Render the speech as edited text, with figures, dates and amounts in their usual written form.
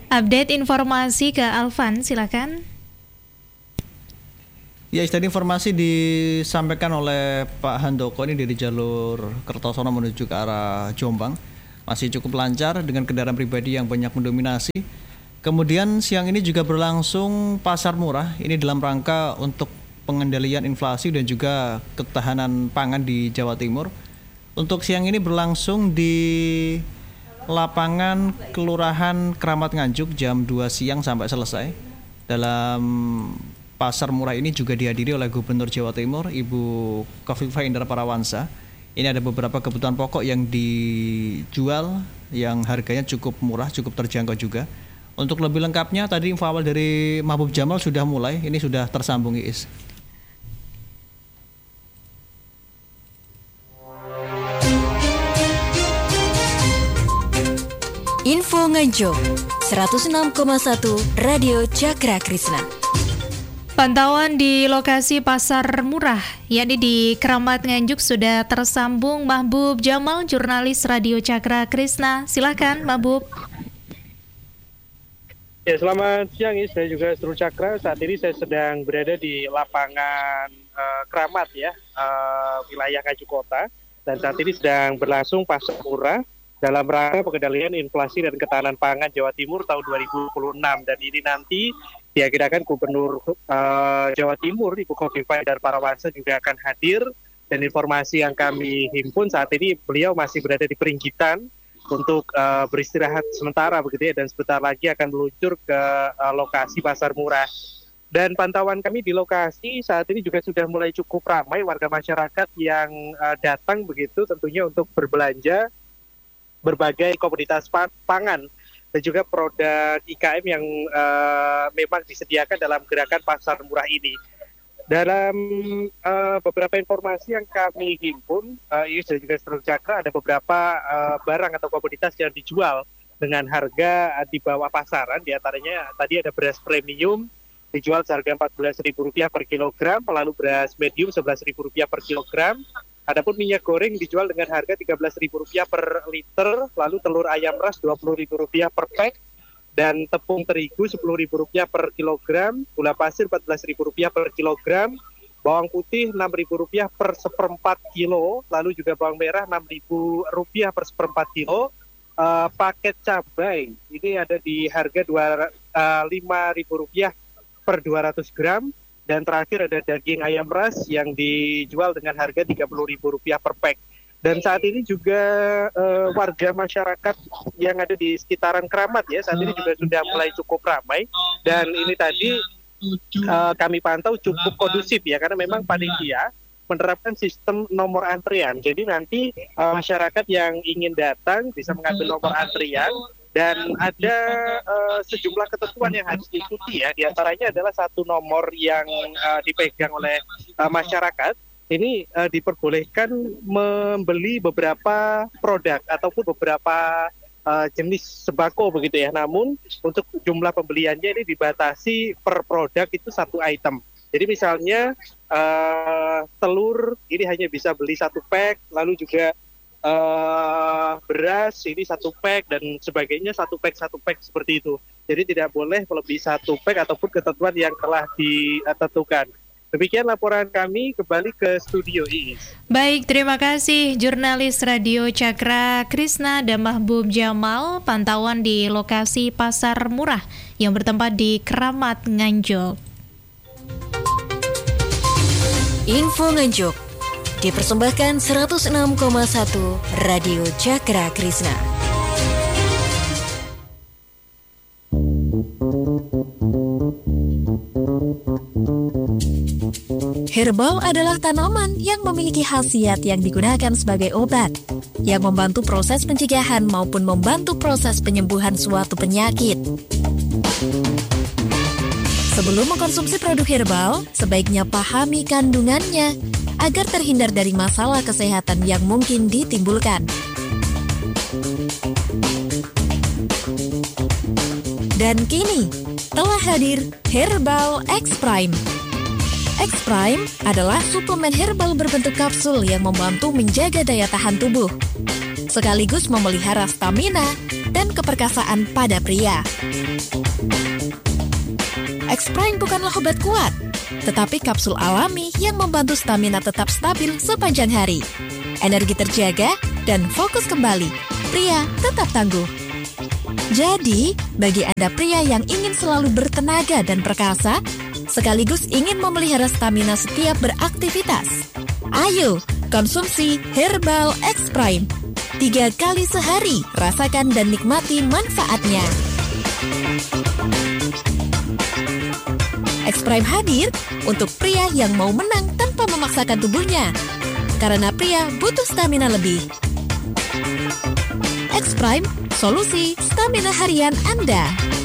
Update informasi ke Alvan, silakan. Ya, tadi informasi disampaikan oleh Pak Handoko ini dari jalur Kertosono menuju ke arah Jombang. Masih cukup lancar dengan kendaraan pribadi yang banyak mendominasi. Kemudian siang ini juga berlangsung pasar murah. Ini dalam rangka untuk pengendalian inflasi dan juga ketahanan pangan di Jawa Timur. Untuk siang ini berlangsung di lapangan Kelurahan Kramat Nganjuk jam 2 siang sampai selesai. Dalam pasar murah ini juga dihadiri oleh Gubernur Jawa Timur, Ibu Khofifah Indar Parawansa. Ini ada beberapa kebutuhan pokok yang dijual yang harganya cukup murah, cukup terjangkau juga. Untuk lebih lengkapnya, tadi info awal dari Mahbub Jamal sudah mulai, ini sudah tersambung Iis. Info Nganjuk 106,1 Radio Cakra Krisna. Pantauan di lokasi pasar murah, yakni di Kramat Nganjuk sudah tersambung Mahbub Jamal, jurnalis Radio Cakra Krisna. Silakan, Mahbub. Ya, selamat siang, saya juga Seru Cakra. Saat ini saya sedang berada di lapangan Kramat ya, wilayah Nganjuk Kota. Dan saat ini sedang berlangsung pasar murah dalam rangka pengendalian inflasi dan ketahanan pangan Jawa Timur tahun 2026. Dan ini nanti diagirakan Gubernur Jawa Timur, Ibu Khofifah Indar Parawansa juga akan hadir. Dan informasi yang kami himpun saat ini beliau masih berada di Peringgitan untuk beristirahat sementara begitu ya, dan sebentar lagi akan meluncur ke lokasi pasar murah. Dan pantauan kami di lokasi saat ini juga sudah mulai cukup ramai warga masyarakat yang datang begitu tentunya untuk berbelanja berbagai komoditas pangan dan juga produk IKM yang memang disediakan dalam gerakan pasar murah ini. Dalam beberapa informasi yang kami himpun, ini dan juga Seru Cakra, ada beberapa barang atau komoditas yang dijual dengan harga di bawah pasaran. Di antaranya tadi ada beras premium dijual seharga Rp14.000 per kilogram, lalu beras medium Rp11.000 per kilogram. Adapun minyak goreng dijual dengan harga Rp13.000 per liter, lalu telur ayam ras Rp20.000 per pack, dan tepung terigu Rp10.000 per kilogram, gula pasir Rp14.000 per kilogram, bawang putih Rp6.000 per seperempat kilo, lalu juga bawang merah Rp6.000 per seperempat kilo. Paket cabai ini ada di harga Rp5.000 per 200 gram. Dan terakhir ada daging ayam ras yang dijual dengan harga Rp30.000 per pack. Dan saat ini juga warga masyarakat yang ada di sekitaran Kramat ya, saat ini juga sudah mulai cukup ramai. Dan ini tadi kami pantau cukup kondusif ya, karena memang panitia menerapkan sistem nomor antrian. Jadi nanti masyarakat yang ingin datang bisa mengambil nomor antrian. Dan ada sejumlah ketentuan yang harus diikuti ya, diantaranya adalah satu nomor yang dipegang oleh masyarakat. Ini diperbolehkan membeli beberapa produk ataupun beberapa jenis sembako begitu ya. Namun untuk jumlah pembeliannya ini dibatasi per produk itu satu item. Jadi misalnya telur ini hanya bisa beli satu pack, lalu juga beras ini satu pack dan sebagainya satu pack seperti itu. Jadi tidak boleh melebihi satu pack ataupun ketentuan yang telah ditentukan. Demikian laporan kami, kembali ke studio Iis. Baik, terima kasih jurnalis Radio Cakra Krisna dan Mahbub Jamal. Pantauan di lokasi pasar murah yang bertempat di Kramat Nganjuk. Info Nganjuk dipersembahkan 106,1 Radio Cakra Krisna. Herbal adalah tanaman yang memiliki khasiat yang digunakan sebagai obat, yang membantu proses pencegahan maupun membantu proses penyembuhan suatu penyakit. Sebelum mengkonsumsi produk herbal, sebaiknya pahami kandungannya agar terhindar dari masalah kesehatan yang mungkin ditimbulkan. Dan kini, telah hadir Herbal X Prime. X Prime adalah suplemen herbal berbentuk kapsul yang membantu menjaga daya tahan tubuh, sekaligus memelihara stamina dan keperkasaan pada pria. X-Prime bukanlah obat kuat, tetapi kapsul alami yang membantu stamina tetap stabil sepanjang hari. Energi terjaga dan fokus kembali. Pria tetap tangguh. Jadi, bagi Anda pria yang ingin selalu bertenaga dan perkasa, sekaligus ingin memelihara stamina setiap beraktivitas, ayo konsumsi Herbal X-Prime. 3 kali sehari, rasakan dan nikmati manfaatnya. X-Prime hadir untuk pria yang mau menang tanpa memaksakan tubuhnya. Karena pria butuh stamina lebih. X-Prime, solusi stamina harian Anda.